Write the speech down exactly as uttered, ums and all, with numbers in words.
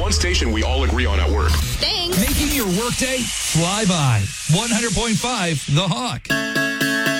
one station we all agree on at work. Thanks. Making your workday fly by. one hundred point five The Hawk.